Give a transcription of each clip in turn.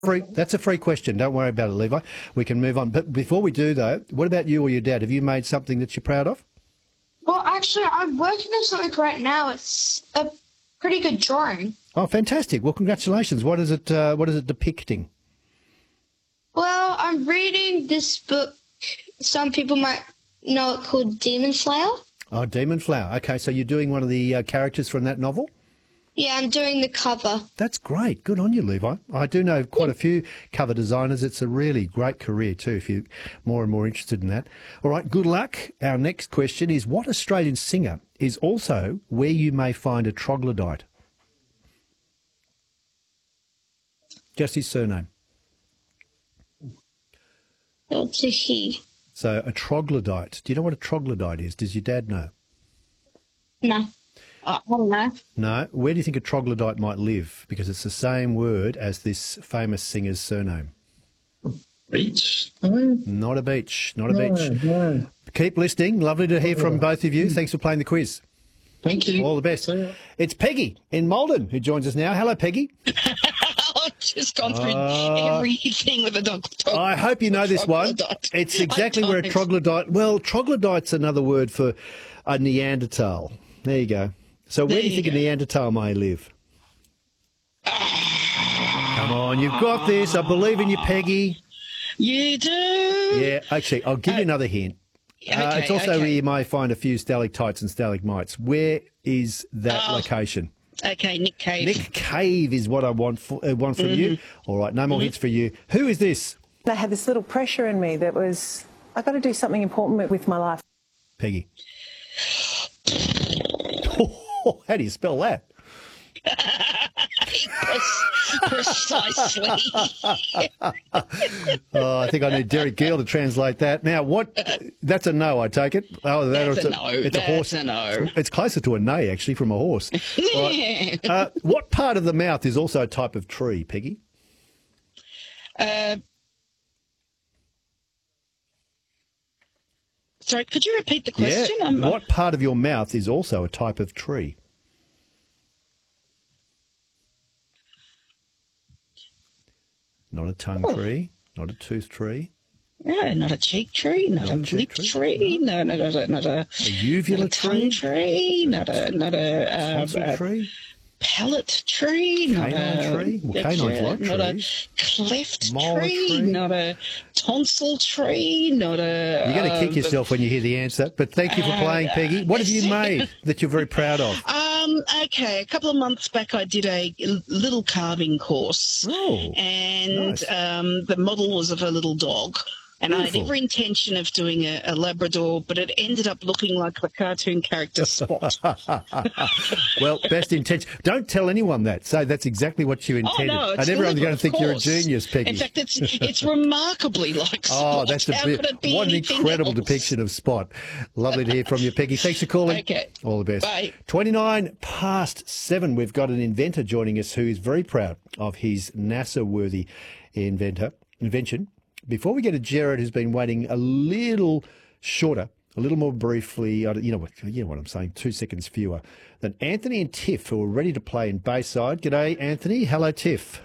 That's a free question. Don't worry about it, Levi. We can move on. But before we do, though, what about you or your dad? Have you made something that you're proud of? Well, actually, I'm working on something right now. It's a pretty good drawing. Oh, fantastic. Well, congratulations. What is it depicting? Well, I'm reading this book. Some people might know it called Demon Slayer. Oh, Demon Flower. Okay, so you're doing one of the characters from that novel? Yeah, I'm doing the cover. That's great. Good on you, Levi. I do know quite a few cover designers. It's a really great career too, if you're more and more interested in that. All right, good luck. Our next question is, what Australian singer is also where you may find a troglodyte? Just his surname. It's a he. So a troglodyte. Do you know what a troglodyte is? Does your dad know? No. I don't know. No. Where do you think a troglodyte might live? Because it's the same word as this famous singer's surname. Beach? No. Not a beach. Not a beach. No. Keep listening. Lovely to hear from both of you. Thanks for playing the quiz. Thank you. All the best. See ya. It's Peggy in Malden who joins us now. Hello, Peggy. I've just gone through everything with a dog. I hope you know this one. It's exactly where a troglodyte... Well, troglodyte's another word for a Neanderthal. There you go. So where do you think a Neanderthal may live? Come on, you've got this. I believe in you, Peggy. You do? Yeah, actually, I'll give you another hint. It's also where you may find a few stalactites and stalagmites. Where is that location? Okay, Nick Cave. Nick Cave is what I want from you. All right, no more hits for you. Who is this? I had this little pressure in me that was, I've got to do something important with my life. Peggy. How do you spell that? Precisely. I think I need Derek Gill to translate that. Now, what? That's a no, I take it. Oh, That's a no. It's a horse. That's a no. It's closer to a neigh, actually, from a horse. Right. What part of the mouth is also a type of tree, Peggy? Sorry, could you repeat the question? Yeah. What part of your mouth is also a type of tree? Not a tongue tree, not a tooth tree. No, not a cheek tree, not a lip tree, no, not a uvula tongue tree, not a tree, palate tree, not canine tree. Well, canines like not trees. A cleft Molar tree, not a tonsil tree, not a. You're going to kick yourself when you hear the answer. But thank you for playing, Peggy. What have you made that you're very proud of? Okay, a couple of months back I did a little carving course. Oh, and nice. The model was of a little dog. And Beautiful. I had every intention of doing a Labrador, but it ended up looking like the cartoon character Spot. Well, best intention. Don't tell anyone that. Say that's exactly what you intended. Oh, no, and everyone's going to think you're a course. genius, Peggy. In fact, it's remarkably like Spot. Oh, that's How could it be what an anything incredible else? depiction of Spot. Lovely to hear from you, Peggy. Thanks for calling. Okay. All the best. Bye. 7:29. We've got an inventor joining us who is very proud of his NASA-worthy invention. Before we get to Jared, who's been waiting a little shorter, a little more briefly, you know what I'm saying, 2 seconds fewer, than Anthony and Tiff, who are ready to play in Bayside. G'day, Anthony. Hello, Tiff.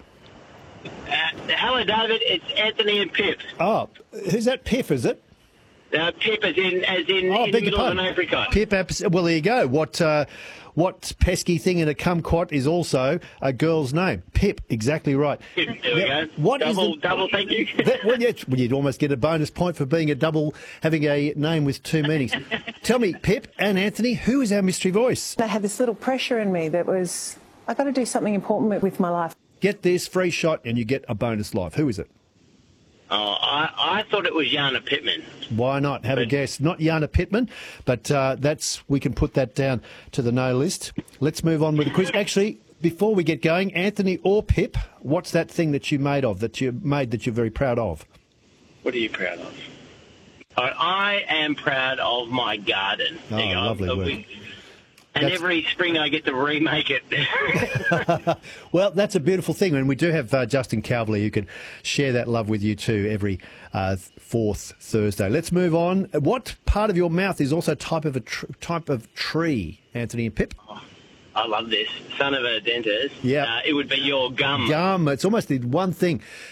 Hello, David. It's Anthony and Pip. Oh, who's that? Piff, is it? Pip as in in the middle of an apricot. Pip, well, there you go. What pesky thing in a kumquat is also a girl's name? Pip, exactly right. There we go. What is double thank you. Well, you'd almost get a bonus point for being having a name with two meanings. Tell me, Pip and Anthony, who is our mystery voice? I had this little pressure in me that was, I've got to do something important with my life. Get this free shot and you get a bonus life. Who is it? Oh, I thought it was Yana Pittman. Why not? Have a guess. Not Yana Pittman, but we can put that down to the no list. Let's move on with the quiz. Actually, before we get going, Anthony or Pip, what's that thing that you made that you're very proud of? What are you proud of? I am proud of my garden. Oh, lovely work. And every spring I get to remake it. Well, that's a beautiful thing. And we do have Justin Calverley who can share that love with you too every fourth Thursday. Let's move on. What part of your mouth is also type of tree, Anthony and Pip? Oh, I love this. Son of a dentist. Yeah. It would be your gum. Gum. It's almost the one thing